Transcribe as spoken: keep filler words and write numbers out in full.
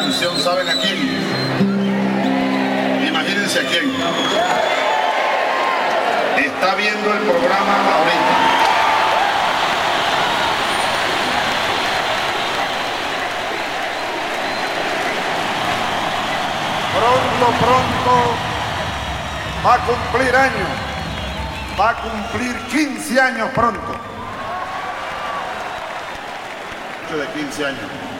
canción, ¿saben a quién? Imagínense a quién. Está viendo el programa ahorita. Pronto, pronto va a cumplir años. Va a cumplir quince años pronto. De quince años.